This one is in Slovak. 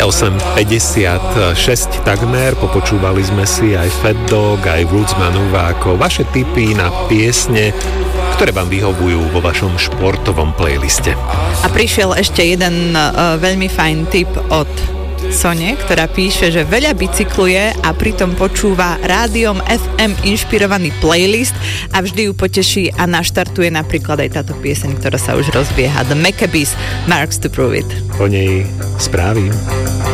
8:56 takmer, popočúvali sme si aj Fat Dog, aj Roots Manuvákov, vaše tipy na piesne, ktoré vám vyhovujú vo vašom športovom playliste. A prišiel ešte jeden veľmi fajn tip od Sone, ktorá píše, že veľa bicykluje a pritom počúva rádiom FM inšpirovaný playlist a vždy ju poteší a naštartuje napríklad aj táto pieseň, ktorá sa už rozbieha. The Maccabees, Marks to Prove It. O nej správim.